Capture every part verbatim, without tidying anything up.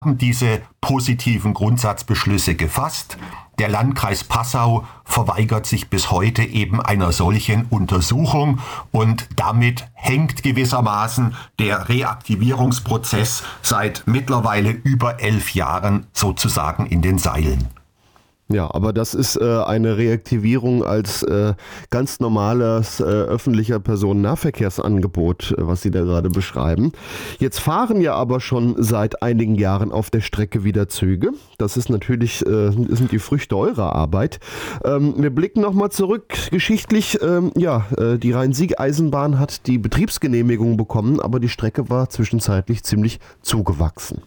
haben diese positiven Grundsatzbeschlüsse gefasst. Der Landkreis Passau verweigert sich bis heute eben einer solchen Untersuchung und damit hängt gewissermaßen der Reaktivierungsprozess seit mittlerweile über elf Jahren sozusagen in den Seilen. Ja, aber das ist äh, eine Reaktivierung als äh, ganz normales äh, öffentlicher Personennahverkehrsangebot, äh, was Sie da gerade beschreiben. Jetzt fahren ja aber schon seit einigen Jahren auf der Strecke wieder Züge. Das ist natürlich, äh, sind die Früchte eurer Arbeit. Ähm, wir blicken nochmal zurück geschichtlich. Ähm, ja, äh, die Rhein-Sieg-Eisenbahn hat die Betriebsgenehmigung bekommen, aber die Strecke war zwischenzeitlich ziemlich zugewachsen.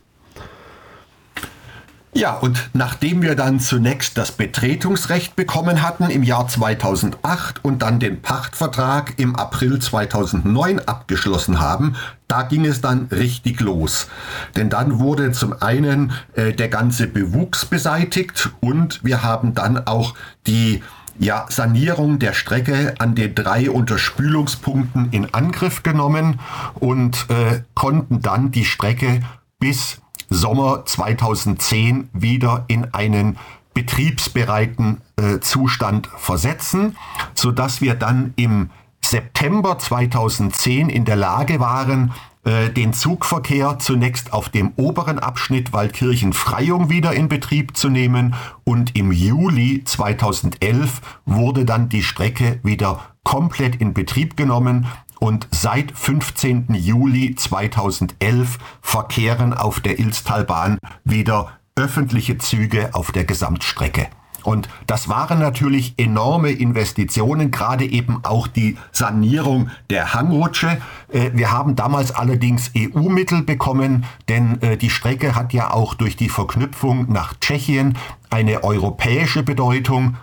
Ja, und nachdem wir dann zunächst das Betretungsrecht bekommen hatten im Jahr zweitausendacht und dann den Pachtvertrag im April zweitausendneun abgeschlossen haben, da ging es dann richtig los. Denn dann wurde zum einen äh, der ganze Bewuchs beseitigt und wir haben dann auch die ja, Sanierung der Strecke an den drei Unterspülungspunkten in Angriff genommen und äh, konnten dann die Strecke bis Sommer zweitausendzehn wieder in einen betriebsbereiten äh, Zustand versetzen, sodass wir dann im September zweitausendzehn in der Lage waren, äh, den Zugverkehr zunächst auf dem oberen Abschnitt Waldkirchen-Freyung wieder in Betrieb zu nehmen und im Juli zweitausendelf wurde dann die Strecke wieder komplett in Betrieb genommen. Und seit fünfzehnten Juli zweitausendelf verkehren auf der Ilztalbahn wieder öffentliche Züge auf der Gesamtstrecke. Und das waren natürlich enorme Investitionen, gerade eben auch die Sanierung der Hangrutsche. Wir haben damals allerdings E U-Mittel bekommen, denn die Strecke hat ja auch durch die Verknüpfung nach Tschechien eine europäische Bedeutung.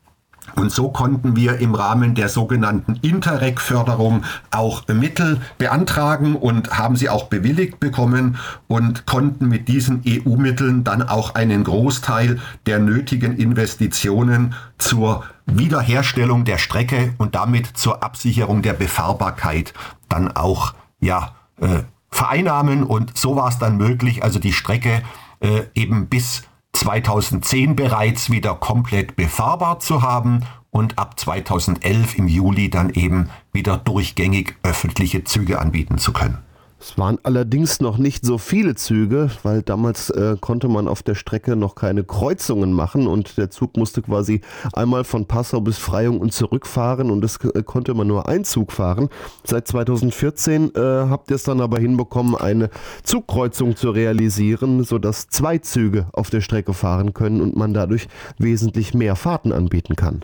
Und so konnten wir im Rahmen der sogenannten Interreg-Förderung auch Mittel beantragen und haben sie auch bewilligt bekommen und konnten mit diesen E U-Mitteln dann auch einen Großteil der nötigen Investitionen zur Wiederherstellung der Strecke und damit zur Absicherung der Befahrbarkeit dann auch ja, äh, vereinnahmen. Und so war es dann möglich, also die Strecke äh, eben bis zweitausendzehn bereits wieder komplett befahrbar zu haben und ab zweitausendelf im Juli dann eben wieder durchgängig öffentliche Züge anbieten zu können. Es waren allerdings noch nicht so viele Züge, weil damals äh, konnte man auf der Strecke noch keine Kreuzungen machen und der Zug musste quasi einmal von Passau bis Freyung und zurückfahren und es äh, konnte man nur ein Zug fahren. Seit zweitausendvierzehn äh, habt ihr es dann aber hinbekommen, eine Zugkreuzung zu realisieren, sodass zwei Züge auf der Strecke fahren können und man dadurch wesentlich mehr Fahrten anbieten kann.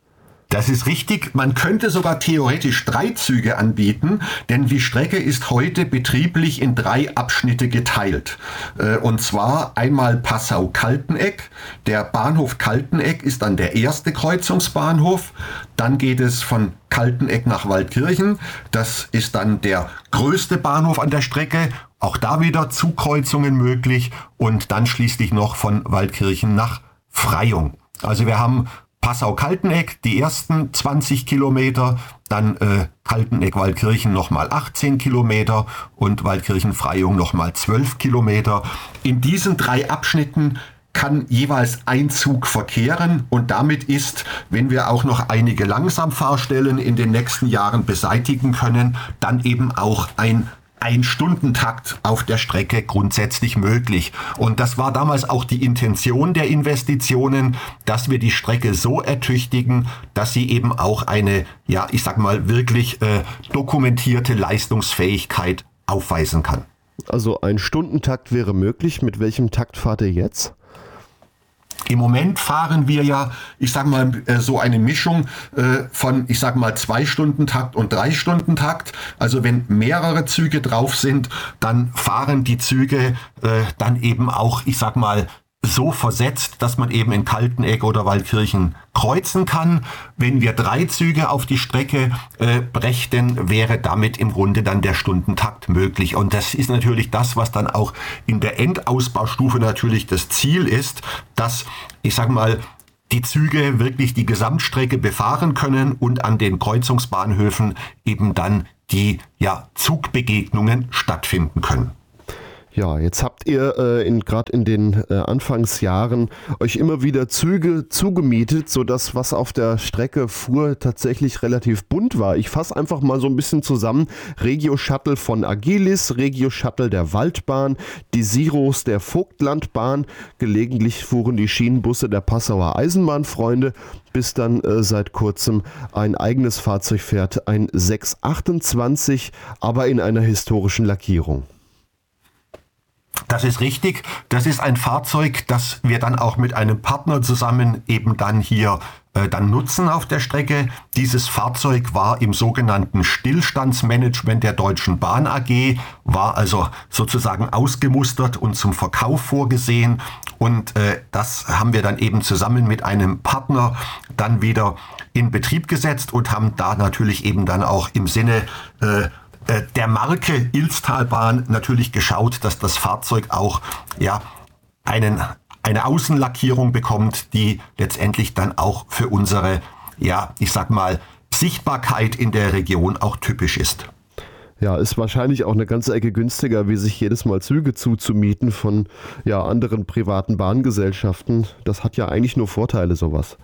Das ist richtig. Man könnte sogar theoretisch drei Züge anbieten, denn die Strecke ist heute betrieblich in drei Abschnitte geteilt. Und zwar einmal Passau-Kalteneck. Der Bahnhof Kalteneck ist dann der erste Kreuzungsbahnhof. Dann geht es von Kalteneck nach Waldkirchen. Das ist dann der größte Bahnhof an der Strecke. Auch da wieder Zugkreuzungen möglich. Und dann schließlich noch von Waldkirchen nach Freyung. Also wir haben Passau-Kalteneck, die ersten zwanzig Kilometer, dann äh, Kalteneck-Waldkirchen nochmal achtzehn Kilometer und Waldkirchen-Freyung nochmal zwölf Kilometer. In diesen drei Abschnitten kann jeweils ein Zug verkehren und damit ist, wenn wir auch noch einige Langsamfahrstellen in den nächsten Jahren beseitigen können, dann eben auch ein Ein-Stunden-Takt auf der Strecke grundsätzlich möglich. Und das war damals auch die Intention der Investitionen, dass wir die Strecke so ertüchtigen, dass sie eben auch eine, ja, ich sag mal, wirklich äh, dokumentierte Leistungsfähigkeit aufweisen kann. Also ein Stundentakt wäre möglich. Mit welchem Takt fahrt ihr jetzt? Im Moment fahren wir ja, ich sag mal, so eine Mischung von, ich sag mal, Zwei-Stunden-Takt und Drei-Stunden-Takt. Also wenn mehrere Züge drauf sind, dann fahren die Züge dann eben auch, ich sag mal, so versetzt, dass man eben in Kalteneck oder Waldkirchen kreuzen kann. Wenn wir drei Züge auf die Strecke äh, brächten, wäre damit im Grunde dann der Stundentakt möglich. Und das ist natürlich das, was dann auch in der Endausbaustufe natürlich das Ziel ist, dass, ich sag mal, die Züge wirklich die Gesamtstrecke befahren können und an den Kreuzungsbahnhöfen eben dann die ja, Zugbegegnungen stattfinden können. Ja, jetzt habt ihr äh, in, gerade in den äh, Anfangsjahren euch immer wieder Züge zugemietet, sodass was auf der Strecke fuhr tatsächlich relativ bunt war. Ich fasse einfach mal so ein bisschen zusammen. Regio-Shuttle von Agilis, Regio-Shuttle der Waldbahn, die Siros der Vogtlandbahn, gelegentlich fuhren die Schienenbusse der Passauer Eisenbahnfreunde, bis dann äh, seit kurzem ein eigenes Fahrzeug fährt, ein sechs achtundzwanzig, aber in einer historischen Lackierung. Das ist richtig. Das ist ein Fahrzeug, das wir dann auch mit einem Partner zusammen eben dann hier äh, dann nutzen auf der Strecke. Dieses Fahrzeug war im sogenannten Stillstandsmanagement der Deutschen Bahn A G, war also sozusagen ausgemustert und zum Verkauf vorgesehen. Und äh, das haben wir dann eben zusammen mit einem Partner dann wieder in Betrieb gesetzt und haben da natürlich eben dann auch im Sinne äh, der Marke Ilztalbahn natürlich geschaut, dass das Fahrzeug auch ja einen, eine Außenlackierung bekommt, die letztendlich dann auch für unsere, ja, ich sag mal, Sichtbarkeit in der Region auch typisch ist. Ja, ist wahrscheinlich auch eine ganze Ecke günstiger, wie sich jedes Mal Züge zuzumieten von ja, anderen privaten Bahngesellschaften. Das hat ja eigentlich nur Vorteile, sowas.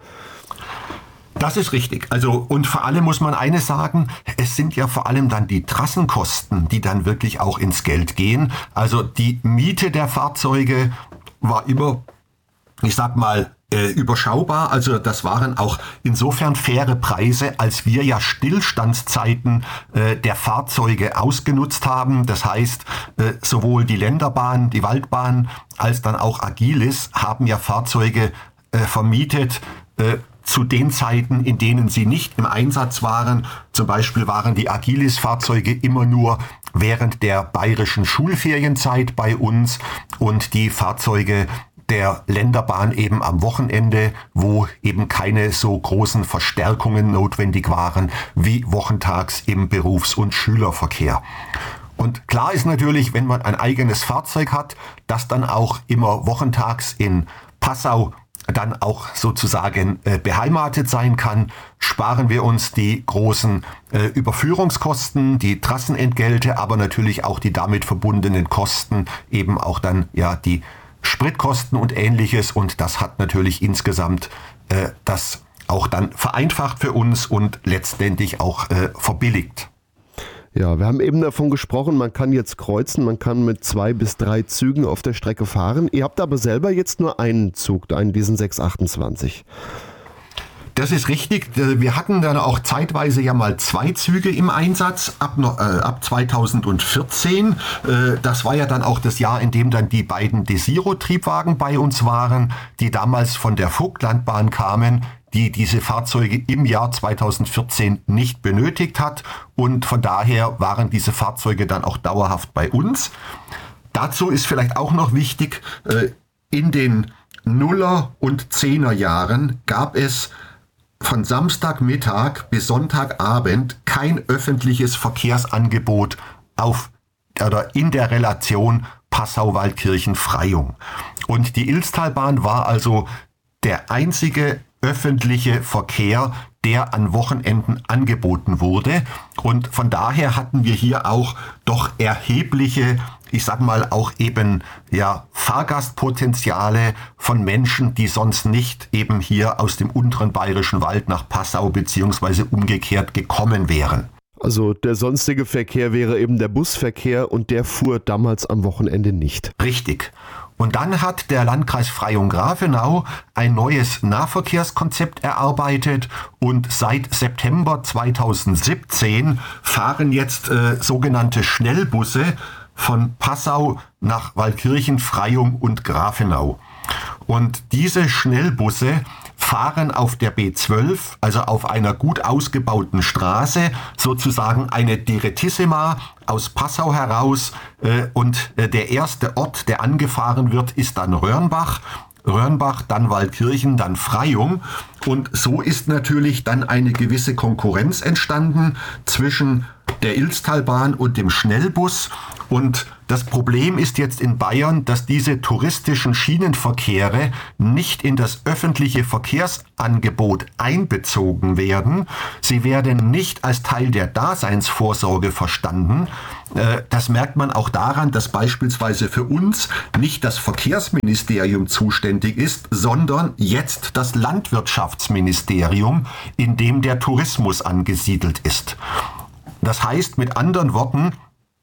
Das ist richtig. Also, und vor allem muss man eines sagen, es sind ja vor allem dann die Trassenkosten, die dann wirklich auch ins Geld gehen. Also die Miete der Fahrzeuge war immer, ich sag mal, äh, überschaubar. Also das waren auch insofern faire Preise, als wir ja Stillstandszeiten äh, der Fahrzeuge ausgenutzt haben. Das heißt, äh, sowohl die Länderbahn, die Waldbahn, als dann auch Agilis haben ja Fahrzeuge äh, vermietet, äh, zu den Zeiten, in denen sie nicht im Einsatz waren. Zum Beispiel waren die Agilis-Fahrzeuge immer nur während der bayerischen Schulferienzeit bei uns und die Fahrzeuge der Länderbahn eben am Wochenende, wo eben keine so großen Verstärkungen notwendig waren wie wochentags im Berufs- und Schülerverkehr. Und klar ist natürlich, wenn man ein eigenes Fahrzeug hat, das dann auch immer wochentags in Passau dann auch sozusagen äh, beheimatet sein kann, sparen wir uns die großen äh, Überführungskosten, die Trassenentgelte, aber natürlich auch die damit verbundenen Kosten, eben auch dann ja die Spritkosten und Ähnliches. Und das hat natürlich insgesamt äh, das auch dann vereinfacht für uns und letztendlich auch äh, verbilligt. Ja, wir haben eben davon gesprochen, man kann jetzt kreuzen, man kann mit zwei bis drei Zügen auf der Strecke fahren. Ihr habt aber selber jetzt nur einen Zug, einen diesen sechs achtundzwanzig. Das ist richtig. Wir hatten dann auch zeitweise ja mal zwei Züge im Einsatz ab, äh, ab zweitausendvierzehn. Äh, das war ja dann auch das Jahr, in dem dann die beiden Desiro-Triebwagen bei uns waren, die damals von der Vogtlandbahn kamen, die diese Fahrzeuge im Jahr zweitausendvierzehn nicht benötigt hat. Und von daher waren diese Fahrzeuge dann auch dauerhaft bei uns. Dazu ist vielleicht auch noch wichtig, in den Nuller- und Zehner-Jahren gab es von Samstagmittag bis Sonntagabend kein öffentliches Verkehrsangebot auf oder in der Relation Passau-Waldkirchen-Freyung. Und die Ilztalbahn war also der einzige öffentliche Verkehr, der an Wochenenden angeboten wurde. Und von daher hatten wir hier auch doch erhebliche, ich sag mal auch eben ja Fahrgastpotenziale von Menschen, die sonst nicht eben hier aus dem unteren Bayerischen Wald nach Passau beziehungsweise umgekehrt gekommen wären. Also der sonstige Verkehr wäre eben der Busverkehr und der fuhr damals am Wochenende nicht. Richtig. Und dann hat der Landkreis Freyung-Grafenau ein neues Nahverkehrskonzept erarbeitet und seit September zweitausendsiebzehn fahren jetzt äh, sogenannte Schnellbusse von Passau nach Waldkirchen, Freyung und Grafenau. Und diese Schnellbusse fahren auf der B zwölf, also auf einer gut ausgebauten Straße, sozusagen eine Direttissima aus Passau heraus. Äh, und äh, der erste Ort, der angefahren wird, ist dann Röhrnbach. Röhrnbach, dann Waldkirchen, dann Freyung. Und so ist natürlich dann eine gewisse Konkurrenz entstanden zwischen der Ilztalbahn und dem Schnellbus. Und das Problem ist jetzt in Bayern, dass diese touristischen Schienenverkehre nicht in das öffentliche Verkehrsangebot einbezogen werden. Sie werden nicht als Teil der Daseinsvorsorge verstanden. Das merkt man auch daran, dass beispielsweise für uns nicht das Verkehrsministerium zuständig ist, sondern jetzt das Landwirtschaftsministerium, in dem der Tourismus angesiedelt ist. Das heißt mit anderen Worten,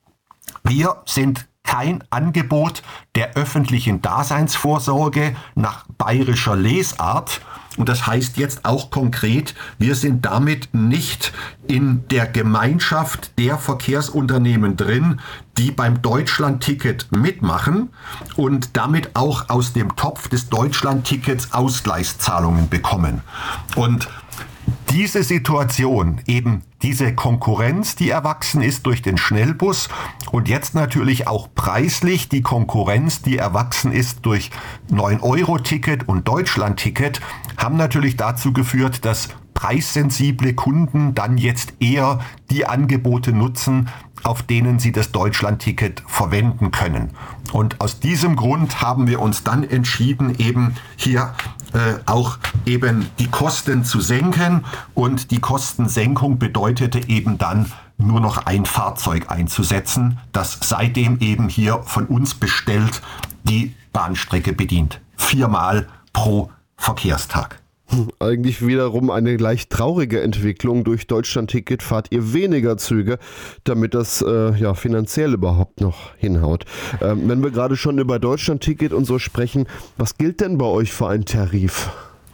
wir sind kein Angebot der öffentlichen Daseinsvorsorge nach bayerischer Lesart. Und das heißt jetzt auch konkret, wir sind damit nicht in der Gemeinschaft der Verkehrsunternehmen drin, die beim Deutschlandticket mitmachen und damit auch aus dem Topf des Deutschlandtickets Ausgleichszahlungen bekommen. Und diese Situation, eben diese Konkurrenz, die erwachsen ist durch den Schnellbus und jetzt natürlich auch preislich die Konkurrenz, die erwachsen ist durch neun Euro Ticket und Deutschlandticket, haben natürlich dazu geführt, dass preissensible Kunden dann jetzt eher die Angebote nutzen, auf denen sie das Deutschlandticket verwenden können. Und aus diesem Grund haben wir uns dann entschieden, eben hier äh, auch eben die Kosten zu senken. Und die Kostensenkung bedeutete eben dann nur noch ein Fahrzeug einzusetzen, das seitdem eben hier von uns bestellt die Bahnstrecke bedient. Viermal pro Verkehrstag. Eigentlich wiederum eine leicht traurige Entwicklung. Durch Deutschlandticket fahrt ihr weniger Züge, damit das äh, ja finanziell überhaupt noch hinhaut. Ähm, wenn wir gerade schon über Deutschlandticket und so sprechen, was gilt denn bei euch für einen Tarif?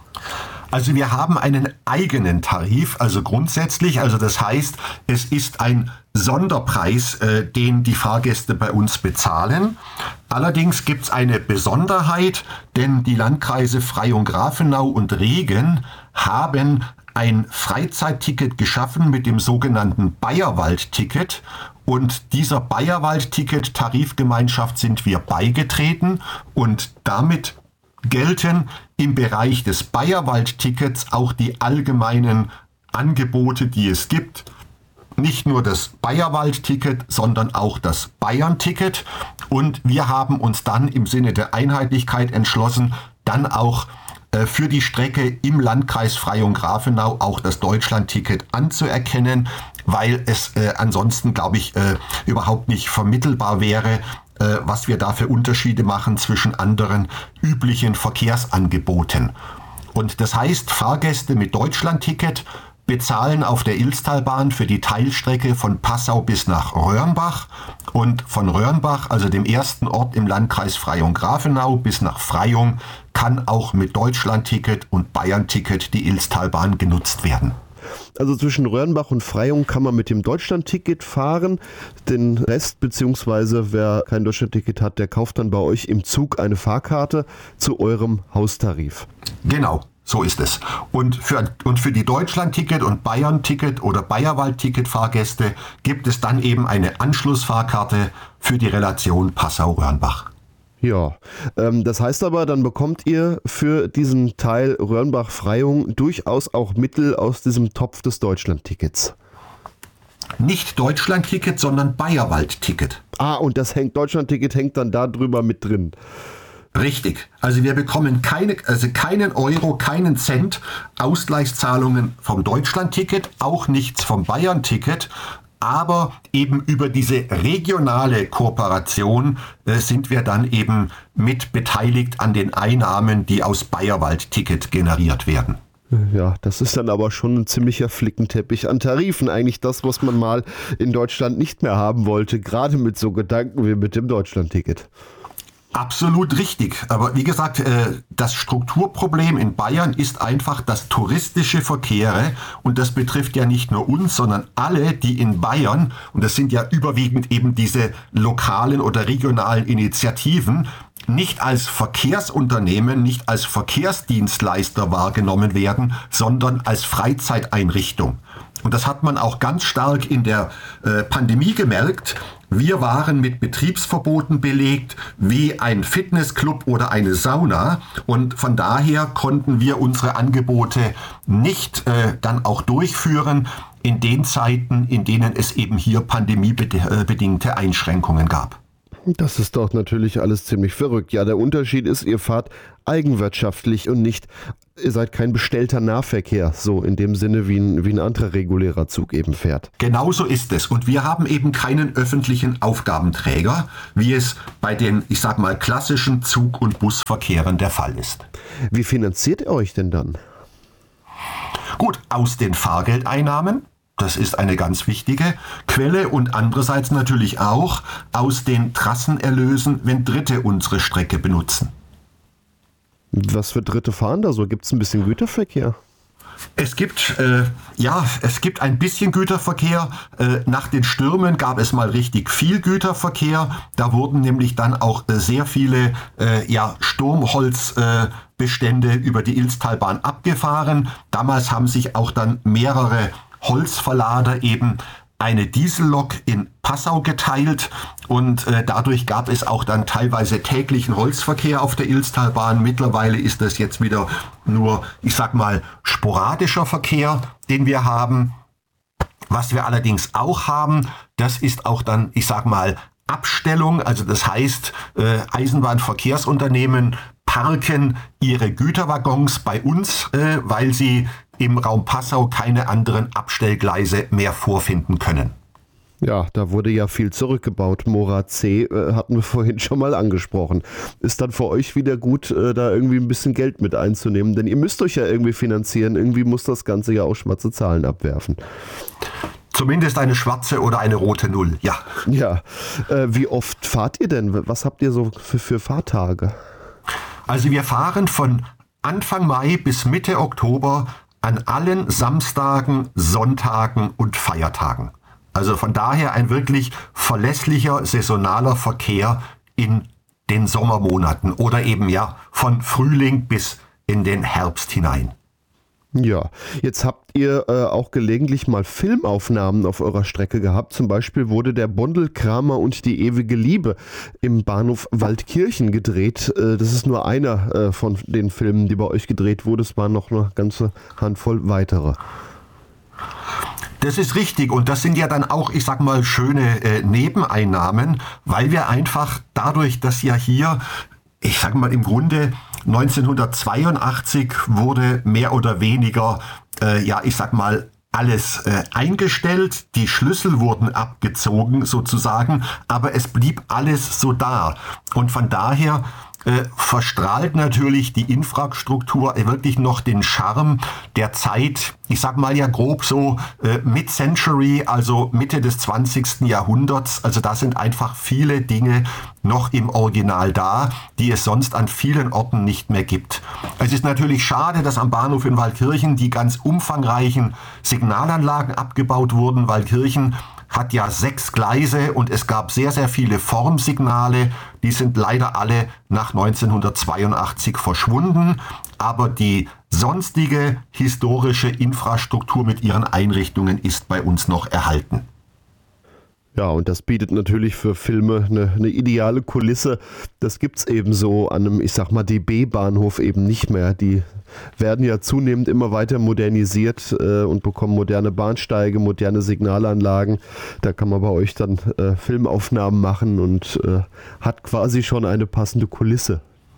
Also wir haben einen eigenen Tarif, also grundsätzlich, also das heißt, es ist ein Sonderpreis, äh, den die Fahrgäste bei uns bezahlen. Allerdings gibt es eine Besonderheit, denn die Landkreise Freyung-Grafenau und Regen haben ein Freizeitticket geschaffen mit dem sogenannten Bayerwald-Ticket. Und dieser Bayerwald-Ticket-Tarifgemeinschaft sind wir beigetreten und damit gelten im Bereich des Bayerwald-Tickets auch die allgemeinen Angebote, die es gibt. Nicht nur das Bayerwald-Ticket, sondern auch das Bayern-Ticket. Und wir haben uns dann im Sinne der Einheitlichkeit entschlossen, dann auch äh, für die Strecke im Landkreis Freyung-Grafenau auch das Deutschland-Ticket anzuerkennen, weil es äh, ansonsten, glaube ich, äh, überhaupt nicht vermittelbar wäre, äh, was wir da für Unterschiede machen zwischen anderen üblichen Verkehrsangeboten. Und das heißt, Fahrgäste mit Deutschland-Ticket bezahlen auf der Ilztalbahn für die Teilstrecke von Passau bis nach Röhrnbach und von Röhrnbach, also dem ersten Ort im Landkreis Freyung-Grafenau, bis nach Freyung kann auch mit Deutschlandticket und Bayern-Ticket die Ilztalbahn genutzt werden. Also zwischen Röhrnbach und Freyung kann man mit dem Deutschlandticket fahren. Den Rest, beziehungsweise wer kein Deutschlandticket hat, der kauft dann bei euch im Zug eine Fahrkarte zu eurem Haustarif. Genau. So ist es. Und für, und für die Deutschland-Ticket und Bayern-Ticket oder Bayerwald-Ticket-Fahrgäste gibt es dann eben eine Anschlussfahrkarte für die Relation Passau-Röhrnbach. Ja, ähm, das heißt aber, dann bekommt ihr für diesen Teil Röhrnbach-Freyung durchaus auch Mittel aus diesem Topf des Deutschland-Tickets. Nicht Deutschland-Ticket, sondern Bayerwald-Ticket. Ah, und das hängt, Deutschland-Ticket hängt dann da drüber mit drin. Richtig. Also wir bekommen keine, also keinen Euro, keinen Cent Ausgleichszahlungen vom Deutschland-Ticket, auch nichts vom Bayern-Ticket. Aber eben über diese regionale Kooperation äh, sind wir dann eben mit beteiligt an den Einnahmen, die aus Bayerwald-Ticket generiert werden. Ja, das ist dann aber schon ein ziemlicher Flickenteppich an Tarifen. Eigentlich das, was man mal in Deutschland nicht mehr haben wollte, gerade mit so Gedanken wie mit dem Deutschland-Ticket. Absolut richtig. Aber wie gesagt, das Strukturproblem in Bayern ist einfach, dass touristische Verkehre, und das betrifft ja nicht nur uns, sondern alle, die in Bayern, und das sind ja überwiegend eben diese lokalen oder regionalen Initiativen, nicht als Verkehrsunternehmen, nicht als Verkehrsdienstleister wahrgenommen werden, sondern als Freizeiteinrichtung. und das hat man auch ganz stark in der äh, Pandemie gemerkt, wir waren mit Betriebsverboten belegt wie ein Fitnessclub oder eine Sauna, und von daher konnten wir unsere Angebote nicht äh, dann auch durchführen in den Zeiten, in denen es eben hier pandemiebedingte Einschränkungen gab. Das ist doch natürlich alles ziemlich verrückt. Ja, der Unterschied ist, ihr fahrt eigenwirtschaftlich und nicht, ihr seid kein bestellter Nahverkehr, so in dem Sinne, wie ein, wie ein anderer regulärer Zug eben fährt. Genau so ist es. Und wir haben eben keinen öffentlichen Aufgabenträger, wie es bei den, ich sag mal, klassischen Zug- und Busverkehren der Fall ist. Wie finanziert ihr euch denn dann? Gut, aus den Fahrgeldeinnahmen. Das ist eine ganz wichtige Quelle, und andererseits natürlich auch aus den Trassenerlösen, wenn Dritte unsere Strecke benutzen. Was für Dritte fahren da so? Gibt es ein bisschen Güterverkehr? Es gibt, äh, ja, es gibt ein bisschen Güterverkehr. Äh, nach den Stürmen gab es mal richtig viel Güterverkehr. Da wurden nämlich dann auch äh, sehr viele äh, ja, Sturmholzbestände äh, über die Ilztalbahn abgefahren. Damals haben sich auch dann mehrere Holzverlader eben eine Diesellok in Passau geteilt, und äh, dadurch gab es auch dann teilweise täglichen Holzverkehr auf der Ilztalbahn. Mittlerweile ist das jetzt wieder nur, ich sag mal, sporadischer Verkehr, den wir haben. Was wir allerdings auch haben, das ist auch dann, ich sag mal, Abstellung. Also das heißt, äh, Eisenbahnverkehrsunternehmen parken ihre Güterwaggons bei uns, äh, weil sie im Raum Passau keine anderen Abstellgleise mehr vorfinden können. Ja, da wurde ja viel zurückgebaut. Mora C äh, hatten wir vorhin schon mal angesprochen. Ist dann für euch wieder gut, äh, da irgendwie ein bisschen Geld mit einzunehmen? Denn ihr müsst euch ja irgendwie finanzieren. Irgendwie muss das Ganze ja auch schwarze Zahlen abwerfen. Zumindest eine schwarze oder eine rote Null, ja. Ja, äh, wie oft fahrt ihr denn? Was habt ihr so für, für Fahrtage? Also wir fahren von Anfang Mai bis Mitte Oktober an allen Samstagen, Sonntagen und Feiertagen. Also von daher ein wirklich verlässlicher, saisonaler Verkehr in den Sommermonaten oder eben ja von Frühling bis in den Herbst hinein. Ja, jetzt habt ihr äh, auch gelegentlich mal Filmaufnahmen auf eurer Strecke gehabt. Zum Beispiel wurde der Bondelkramer und die ewige Liebe im Bahnhof Waldkirchen gedreht. Äh, das ist nur einer äh, von den Filmen, die bei euch gedreht wurden. Es waren noch eine ganze Handvoll weitere. Das ist richtig, und das sind ja dann auch, ich sag mal, schöne äh, Nebeneinnahmen, weil wir einfach dadurch, dass ja hier, ich sag mal, im Grunde neunzehnhundertzweiundachtzig wurde mehr oder weniger, äh, ja, ich sag mal, alles äh, eingestellt, die Schlüssel wurden abgezogen sozusagen, aber es blieb alles so da. Und von daher äh, verstrahlt natürlich die Infrastruktur wirklich noch den Charme der Zeit, ich sag mal ja grob so äh, Mid-Century, also Mitte des zwanzigsten Jahrhunderts. Also da sind einfach viele Dinge noch im Original da, die es sonst an vielen Orten nicht mehr gibt. Es ist natürlich schade, dass am Bahnhof in Waldkirchen die ganz umfangreichen Signalanlagen abgebaut wurden. Waldkirchen hat ja sechs Gleise und es gab sehr, sehr viele Formsignale. Die sind leider alle nach neunzehnhundertzweiundachtzig verschwunden. Aber die sonstige historische Infrastruktur mit ihren Einrichtungen ist bei uns noch erhalten. Ja, und das bietet natürlich für Filme eine, eine ideale Kulisse. Das gibt's eben so an einem, ich sag mal, D B-Bahnhof eben nicht mehr. Die werden ja zunehmend immer weiter modernisiert äh, und bekommen moderne Bahnsteige, moderne Signalanlagen. Da kann man bei euch dann äh, Filmaufnahmen machen und äh, hat quasi schon eine passende Kulisse.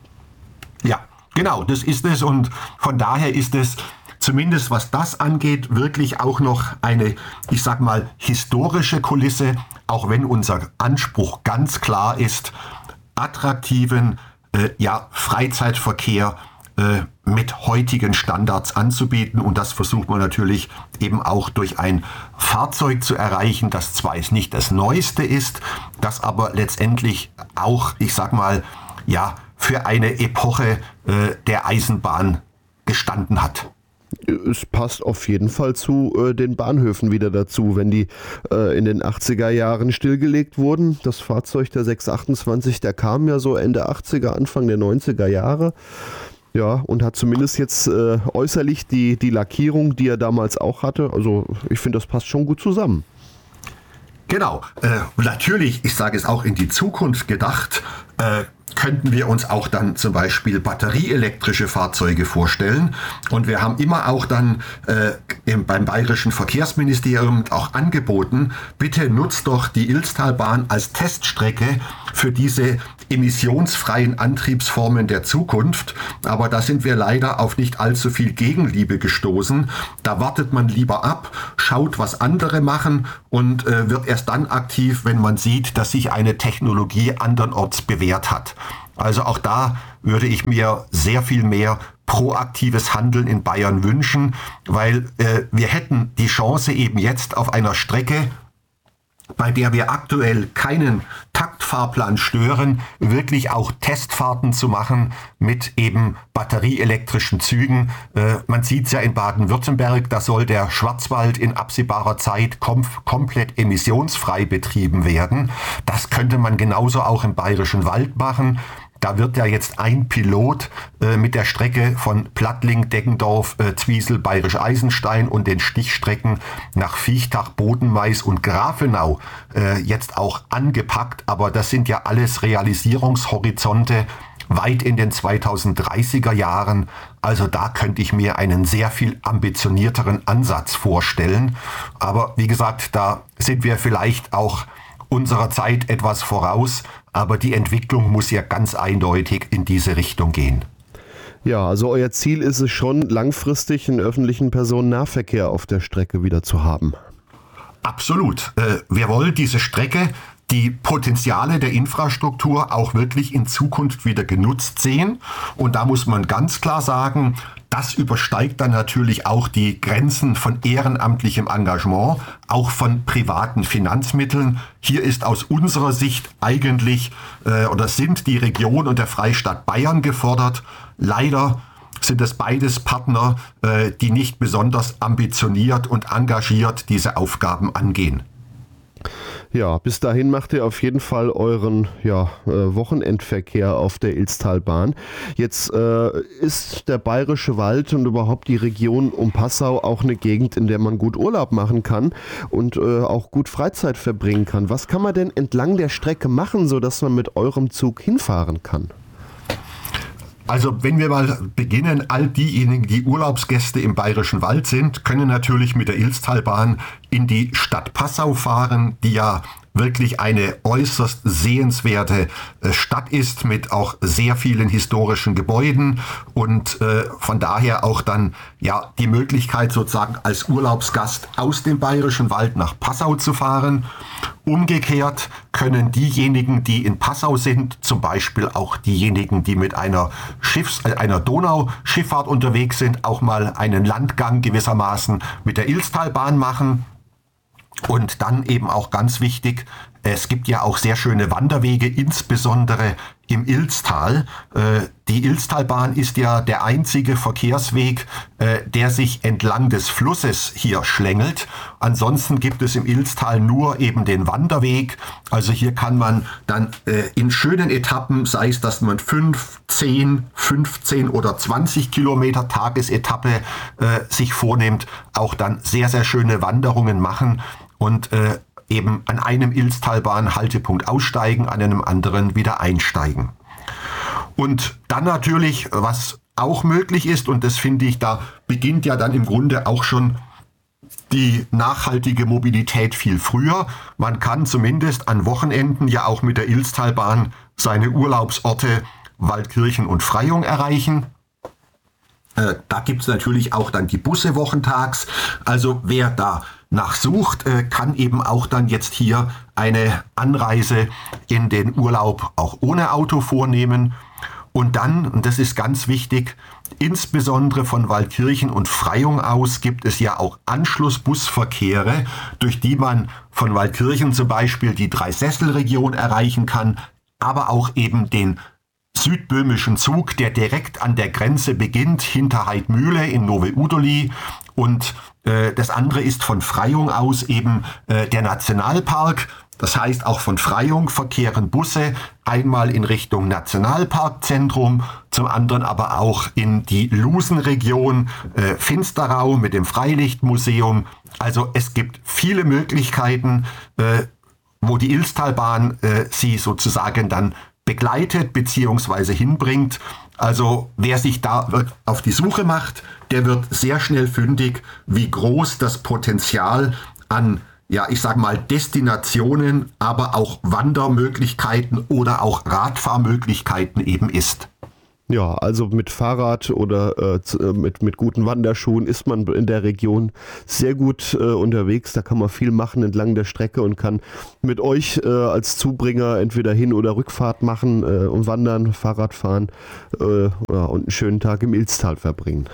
Ja, genau, das ist es, und von daher ist es zumindest was das angeht, wirklich auch noch eine, ich sag mal, historische Kulisse, auch wenn unser Anspruch ganz klar ist, attraktiven äh, ja, Freizeitverkehr äh, mit heutigen Standards anzubieten. Und das versucht man natürlich eben auch durch ein Fahrzeug zu erreichen, das zwar jetzt nicht das Neueste ist, das aber letztendlich auch, ich sag mal, ja, für eine Epoche äh, der Eisenbahn gestanden hat. Es passt auf jeden Fall zu äh, den Bahnhöfen wieder dazu, wenn die äh, in den achtziger Jahren stillgelegt wurden. Das Fahrzeug der sechs achtundzwanzig, der kam ja so Ende achtziger, Anfang der neunziger Jahre. Ja, und hat zumindest jetzt äh, äußerlich die, die Lackierung, die er damals auch hatte. Also ich finde, das passt schon gut zusammen. Genau. Äh, natürlich, ich sage es auch in die Zukunft gedacht, äh, könnten wir uns auch dann zum Beispiel batterieelektrische Fahrzeuge vorstellen. Und wir haben immer auch dann äh, im, beim Bayerischen Verkehrsministerium auch angeboten, bitte nutzt doch die Ilztalbahn als Teststrecke für diese emissionsfreien Antriebsformen der Zukunft. Aber da sind wir leider auf nicht allzu viel Gegenliebe gestoßen. Da wartet man lieber ab, schaut, was andere machen und äh, wird erst dann aktiv, wenn man sieht, dass sich eine Technologie andernorts bewährt hat. Also auch da würde ich mir sehr viel mehr proaktives Handeln in Bayern wünschen, weil äh, wir hätten die Chance eben jetzt auf einer Strecke, bei der wir aktuell keinen Taktfahrplan stören, wirklich auch Testfahrten zu machen mit eben batterieelektrischen Zügen. Äh, man sieht es ja in Baden-Württemberg, da soll der Schwarzwald in absehbarer Zeit kom- komplett emissionsfrei betrieben werden. Das könnte man genauso auch im Bayerischen Wald machen. Da wird ja jetzt ein Pilot äh, mit der Strecke von Plattling, Deggendorf, äh, Zwiesel, Bayerisch Eisenstein und den Stichstrecken nach Viechtach, Bodenmais und Grafenau äh, jetzt auch angepackt. Aber das sind ja alles Realisierungshorizonte weit in den zweitausenddreißiger Jahren. Also da könnte ich mir einen sehr viel ambitionierteren Ansatz vorstellen. Aber wie gesagt, da sind wir vielleicht auch unserer Zeit etwas voraus, aber die Entwicklung muss ja ganz eindeutig in diese Richtung gehen. Ja, also euer Ziel ist es schon, langfristig einen öffentlichen Personennahverkehr auf der Strecke wieder zu haben. Absolut. Wir wollen diese Strecke, die Potenziale der Infrastruktur auch wirklich in Zukunft wieder genutzt sehen. Und da muss man ganz klar sagen, das übersteigt dann natürlich auch die Grenzen von ehrenamtlichem Engagement, auch von privaten Finanzmitteln. Hier ist aus unserer Sicht eigentlich äh, oder sind die Region und der Freistaat Bayern gefordert. Leider sind es beides Partner, äh, die nicht besonders ambitioniert und engagiert diese Aufgaben angehen. Ja, bis dahin macht ihr auf jeden Fall euren ja, äh, Wochenendverkehr auf der Ilztalbahn. Jetzt äh, ist der Bayerische Wald und überhaupt die Region um Passau auch eine Gegend, in der man gut Urlaub machen kann und äh, auch gut Freizeit verbringen kann. Was kann man denn entlang der Strecke machen, sodass man mit eurem Zug hinfahren kann? Also wenn wir mal beginnen, all diejenigen, die Urlaubsgäste im Bayerischen Wald sind, können natürlich mit der Ilztalbahn in die Stadt Passau fahren, die ja wirklich eine äußerst sehenswerte Stadt ist mit auch sehr vielen historischen Gebäuden und äh, von daher auch dann ja die Möglichkeit sozusagen als Urlaubsgast aus dem Bayerischen Wald nach Passau zu fahren. Umgekehrt können diejenigen, die in Passau sind, zum Beispiel auch diejenigen, die mit einer Schiffs-, einer Donauschifffahrt unterwegs sind, auch mal einen Landgang gewissermaßen mit der Ilztalbahn machen. Und dann eben auch ganz wichtig, es gibt ja auch sehr schöne Wanderwege, insbesondere im Ilztal. Die Ilztalbahn ist ja der einzige Verkehrsweg, der sich entlang des Flusses hier schlängelt. Ansonsten gibt es im Ilztal nur eben den Wanderweg. Also hier kann man dann in schönen Etappen, sei es, dass man fünf, zehn, fünfzehn oder zwanzig Kilometer Tagesetappe sich vornimmt, auch dann sehr, sehr schöne Wanderungen machen und äh, eben an einem Ilztalbahn-Haltepunkt aussteigen, an einem anderen wieder einsteigen. Und dann natürlich, was auch möglich ist, und das finde ich, da beginnt ja dann im Grunde auch schon die nachhaltige Mobilität viel früher. Man kann zumindest an Wochenenden ja auch mit der Ilztalbahn seine Urlaubsorte Waldkirchen und Freyung erreichen. Äh, da gibt es natürlich auch dann die Busse wochentags. Also wer da nachsucht, kann eben auch dann jetzt hier eine Anreise in den Urlaub auch ohne Auto vornehmen. Und dann, und das ist ganz wichtig, insbesondere von Waldkirchen und Freyung aus gibt es ja auch Anschlussbusverkehre, durch die man von Waldkirchen zum Beispiel die Dreisesselregion erreichen kann, aber auch eben den südböhmischen Zug, der direkt an der Grenze beginnt, hinter Heidmühle in Nowe Udoli. Und äh, das andere ist von Freyung aus eben äh, der Nationalpark, Das heißt, auch von Freyung verkehren Busse einmal in Richtung Nationalparkzentrum, zum anderen aber auch in die Lusenregion, äh, Finsterau mit dem Freilichtmuseum. Also es gibt viele Möglichkeiten, äh, wo die Ilztalbahn äh, sie sozusagen dann begleitet bzw. hinbringt. Also wer sich da auf die Suche macht, der wird sehr schnell fündig, wie groß das Potenzial an, ja, ich sag mal, Destinationen, aber auch Wandermöglichkeiten oder auch Radfahrmöglichkeiten eben ist. Ja, also mit Fahrrad oder äh, z- äh, mit, mit guten Wanderschuhen ist man in der Region sehr gut äh, unterwegs. Da kann man viel machen entlang der Strecke und kann mit euch äh, als Zubringer entweder Hin- oder Rückfahrt machen äh, und wandern, Fahrrad fahren äh, ja, und einen schönen Tag im Ilztal verbringen.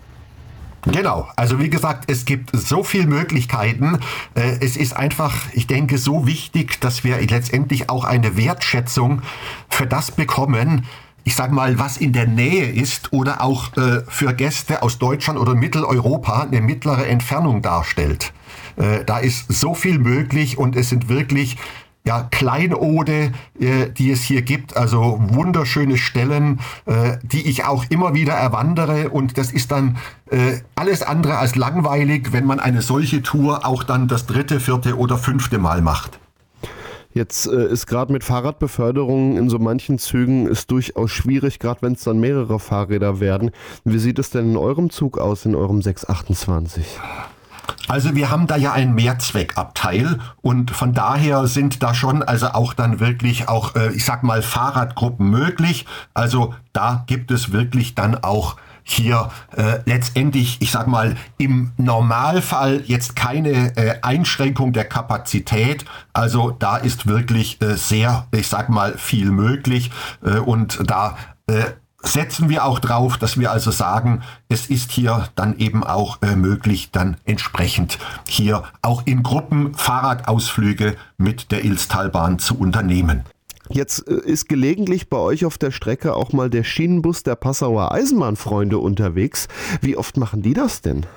Genau, also wie gesagt, es gibt so viele Möglichkeiten. Äh, Es ist einfach, ich denke, so wichtig, dass wir letztendlich auch eine Wertschätzung für das bekommen, ich sage mal, was in der Nähe ist oder auch äh, für Gäste aus Deutschland oder Mitteleuropa eine mittlere Entfernung darstellt. Äh, da ist so viel möglich und es sind wirklich ja, Kleinode, äh, die es hier gibt, also wunderschöne Stellen, äh, die ich auch immer wieder erwandere und das ist dann äh, alles andere als langweilig, wenn man eine solche Tour auch dann das dritte, vierte oder fünfte Mal macht. Jetzt äh, ist gerade mit Fahrradbeförderung in so manchen Zügen ist durchaus schwierig, gerade wenn es dann mehrere Fahrräder werden. Wie sieht es denn in eurem Zug aus, in eurem sechs achtundzwanzig? Also wir haben da ja ein Mehrzweckabteil und von daher sind da schon also auch dann wirklich auch, äh, ich sag mal, Fahrradgruppen möglich. Also da gibt es wirklich dann auch hier äh, letztendlich, ich sag mal, im Normalfall jetzt keine äh, Einschränkung der Kapazität. Also da ist wirklich äh, sehr, ich sag mal, viel möglich äh, und da äh, setzen wir auch drauf, dass wir also sagen, es ist hier dann eben auch äh, möglich, dann entsprechend hier auch in Gruppen Fahrradausflüge mit der Ilztalbahn zu unternehmen. Jetzt äh, ist gelegentlich bei euch auf der Strecke auch mal der Schienenbus der Passauer Eisenbahnfreunde unterwegs. Wie oft machen die das denn?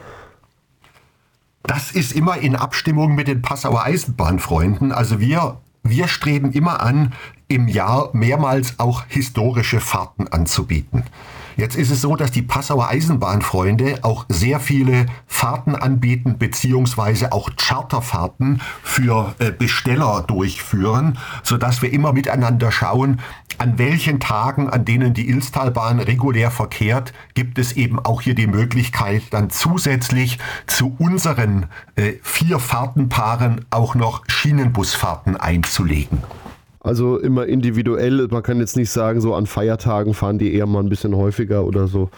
Das ist immer in Abstimmung mit den Passauer Eisenbahnfreunden. Also wir, wir streben immer an, im Jahr mehrmals auch historische Fahrten anzubieten. Jetzt ist es so, dass die Passauer Eisenbahnfreunde auch sehr viele Fahrten anbieten, beziehungsweise auch Charterfahrten für äh, Besteller durchführen, sodass wir immer miteinander schauen, an welchen Tagen, an denen die Ilztalbahn regulär verkehrt, gibt es eben auch hier die Möglichkeit, dann zusätzlich zu unseren äh, vier Fahrtenpaaren auch noch Schienenbusfahrten einzulegen. Also immer individuell, man kann jetzt nicht sagen, so an Feiertagen fahren die eher mal ein bisschen häufiger oder so.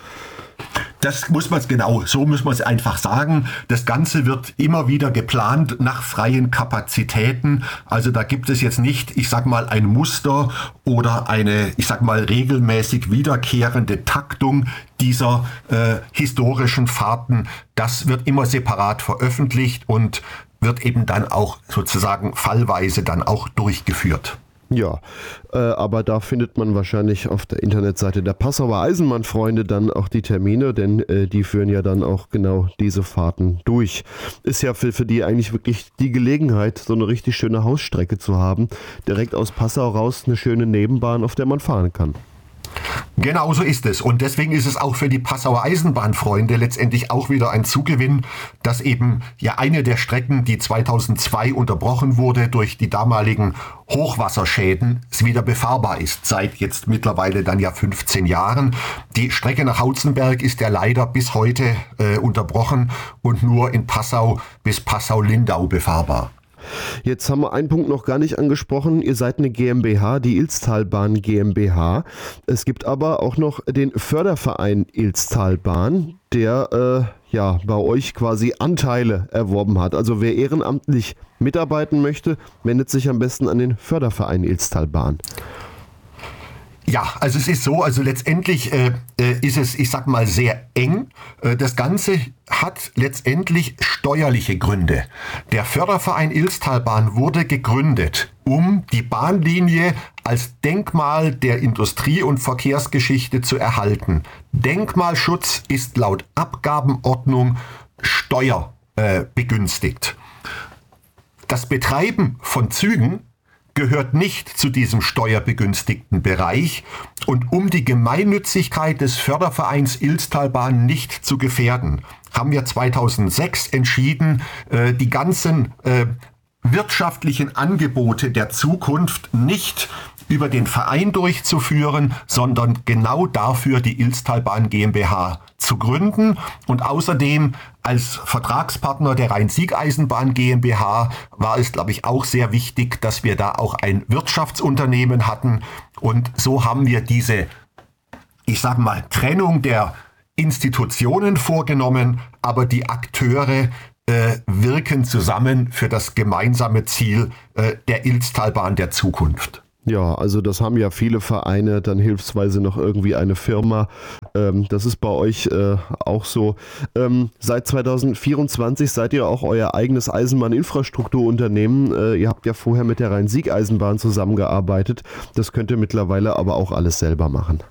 Das muss man genau, so muss man es einfach sagen. Das Ganze wird immer wieder geplant nach freien Kapazitäten. Also da gibt es jetzt nicht, ich sag mal, ein Muster oder eine, ich sag mal, regelmäßig wiederkehrende Taktung dieser äh, historischen Fahrten. Das wird immer separat veröffentlicht und wird eben dann auch sozusagen fallweise dann auch durchgeführt. Ja, äh, aber da findet man wahrscheinlich auf der Internetseite der Passauer Eisenbahnfreunde dann auch die Termine, denn äh, die führen ja dann auch genau diese Fahrten durch. Ist ja für, für die eigentlich wirklich die Gelegenheit, so eine richtig schöne Hausstrecke zu haben. Direkt aus Passau raus eine schöne Nebenbahn, auf der man fahren kann. Genau so ist es. Und deswegen ist es auch für die Passauer Eisenbahnfreunde letztendlich auch wieder ein Zugewinn, dass eben ja eine der Strecken, die zweitausendzwei unterbrochen wurde durch die damaligen Hochwasserschäden, wieder befahrbar ist. Seit jetzt mittlerweile dann ja fünfzehn Jahren. Die Strecke nach Hauzenberg ist ja leider bis heute äh, unterbrochen und nur in Passau bis Passau-Lindau befahrbar. Jetzt haben wir einen Punkt noch gar nicht angesprochen. Ihr seid eine GmbH, die Ilztalbahn GmbH. Es gibt aber auch noch den Förderverein Ilztalbahn, der äh, ja bei euch quasi Anteile erworben hat. Also wer ehrenamtlich mitarbeiten möchte, wendet sich am besten an den Förderverein Ilztalbahn. Ja, also es ist so, also letztendlich äh, ist es, ich sag mal, sehr eng. Äh, das Ganze hat letztendlich steuerliche Gründe. Der Förderverein Ilztalbahn wurde gegründet, um die Bahnlinie als Denkmal der Industrie- und Verkehrsgeschichte zu erhalten. Denkmalschutz ist laut Abgabenordnung steuerbegünstigt. Das Betreiben von Zügen gehört nicht zu diesem steuerbegünstigten Bereich, und um die Gemeinnützigkeit des Fördervereins Ilztalbahn nicht zu gefährden, haben wir zweitausendsechs entschieden, die ganzen wirtschaftlichen Angebote der Zukunft nicht über den Verein durchzuführen, sondern genau dafür die Ilztalbahn GmbH zu gründen. Und außerdem als Vertragspartner der Rhein-Sieg-Eisenbahn GmbH war es, glaube ich, auch sehr wichtig, dass wir da auch ein Wirtschaftsunternehmen hatten. Und so haben wir diese, ich sage mal, Trennung der Institutionen vorgenommen, aber die Akteure äh, wirken zusammen für das gemeinsame Ziel äh, der Ilztalbahn der Zukunft. Ja, also das haben ja viele Vereine, dann hilfsweise noch irgendwie eine Firma. Ähm, das ist bei euch äh, auch so. Ähm, seit zweitausendvierundzwanzig seid ihr auch euer eigenes Eisenbahninfrastrukturunternehmen. Äh, ihr habt ja vorher mit der Rhein-Sieg-Eisenbahn zusammengearbeitet. Das könnt ihr mittlerweile aber auch alles selber machen.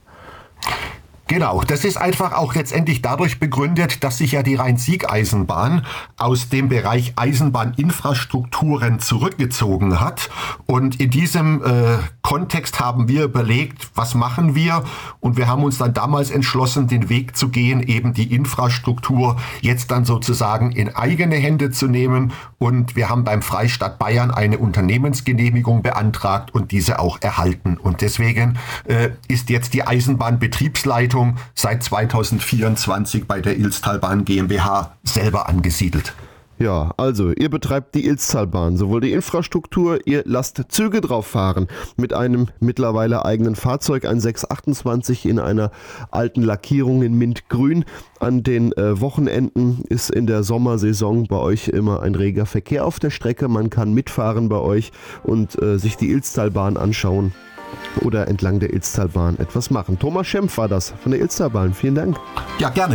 Genau, das ist einfach auch letztendlich dadurch begründet, dass sich ja die Rhein-Sieg-Eisenbahn aus dem Bereich Eisenbahninfrastrukturen zurückgezogen hat. Und in diesem äh, Kontext haben wir überlegt, was machen wir? Und wir haben uns dann damals entschlossen, den Weg zu gehen, eben die Infrastruktur jetzt dann sozusagen in eigene Hände zu nehmen. Und wir haben beim Freistaat Bayern eine Unternehmensgenehmigung beantragt und diese auch erhalten. Und deswegen äh, ist jetzt die Eisenbahnbetriebsleitung seit zweitausendvierundzwanzig bei der Ilztalbahn GmbH selber angesiedelt. Ja, also ihr betreibt die Ilztalbahn, sowohl die Infrastruktur, ihr lasst Züge drauf fahren mit einem mittlerweile eigenen Fahrzeug, ein sechs achtundzwanzig in einer alten Lackierung in Mintgrün. An den äh, Wochenenden ist in der Sommersaison bei euch immer ein reger Verkehr auf der Strecke. Man kann mitfahren bei euch und äh, sich die Ilztalbahn anschauen oder entlang der Ilztalbahn etwas machen. Thomas Schempf war das von der Ilztalbahn. Vielen Dank. Ja, gerne.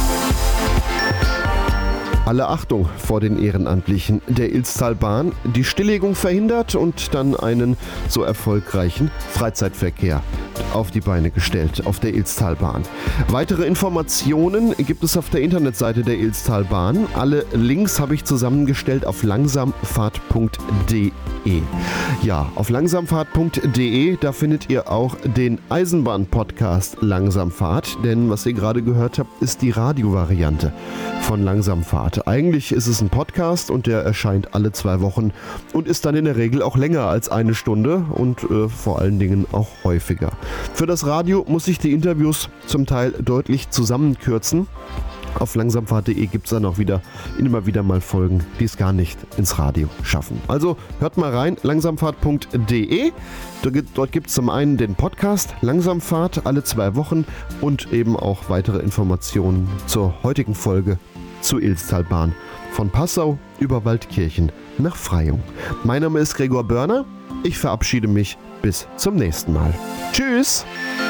Alle Achtung vor den Ehrenamtlichen der Ilztalbahn, die Stilllegung verhindert und dann einen so erfolgreichen Freizeitverkehr auf die Beine gestellt auf der Ilztalbahn. Weitere Informationen gibt es auf der Internetseite der Ilztalbahn. Alle Links habe ich zusammengestellt auf langsamfahrt punkt de. Ja, auf langsamfahrt punkt de, da findet ihr auch den Eisenbahn-Podcast Langsamfahrt, denn was ihr gerade gehört habt, ist die Radiovariante von Langsamfahrt. Eigentlich ist es ein Podcast und der erscheint alle zwei Wochen und ist dann in der Regel auch länger als eine Stunde und äh, vor allen Dingen auch häufiger. Für das Radio muss ich die Interviews zum Teil deutlich zusammenkürzen. Auf langsamfahrt punkt de gibt es dann auch wieder immer wieder mal Folgen, die es gar nicht ins Radio schaffen. Also hört mal rein, langsamfahrt punkt de. Dort gibt es zum einen den Podcast Langsamfahrt alle zwei Wochen und eben auch weitere Informationen zur heutigen Folge zur Ilztalbahn. Von Passau über Waldkirchen nach Freyung. Mein Name ist Gregor Börner. Ich verabschiede mich bis zum nächsten Mal. Tschüss!